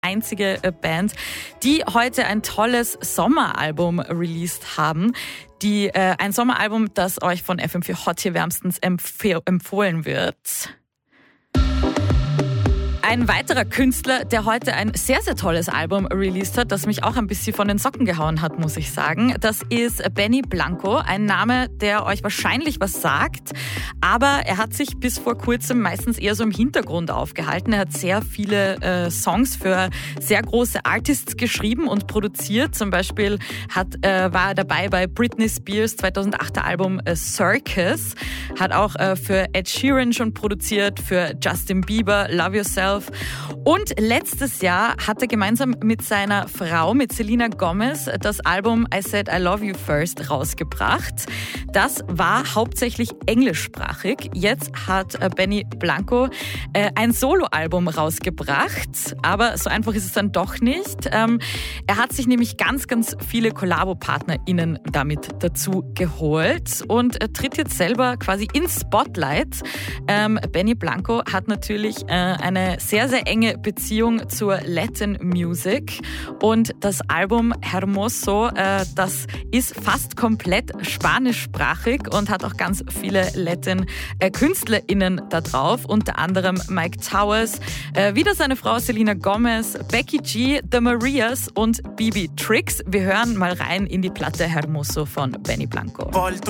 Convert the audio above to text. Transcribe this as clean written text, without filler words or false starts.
einzige Band, die heute ein tolles Sommeralbum released haben. Ein Sommeralbum, das euch von FM4 Hot hier wärmstens empfohlen wird. Ein weiterer Künstler, der heute ein sehr, sehr tolles Album released hat, das mich auch ein bisschen von den Socken gehauen hat, muss ich sagen. Das ist Benny Blanco, ein Name, der euch wahrscheinlich was sagt, aber er hat sich bis vor kurzem meistens eher so im Hintergrund aufgehalten. Er hat sehr viele Songs für sehr große Artists geschrieben und produziert. Zum Beispiel war er dabei bei Britney Spears 2008er Album Circus, hat auch für Ed Sheeran schon produziert, für Justin Bieber, Love Yourself. Und letztes Jahr hat er gemeinsam mit seiner Frau, mit Selena Gomez, das Album I Said I Love You First rausgebracht. Das war hauptsächlich englischsprachig. Jetzt hat Benny Blanco ein Soloalbum rausgebracht, aber so einfach ist es dann doch nicht. Er hat sich nämlich ganz, ganz viele KollabopartnerInnen damit dazu geholt und tritt jetzt selber quasi ins Spotlight. Benny Blanco hat natürlich eine sehr, sehr enge Beziehung zur Latin Music und das Album Hermoso, das ist fast komplett spanischsprachig und hat auch ganz viele Latin KünstlerInnen da drauf, unter anderem Mike Towers, wieder seine Frau Selena Gomez, Becky G, The Marias und Bibi Tricks. Wir hören mal rein in die Platte Hermoso von Benny Blanco.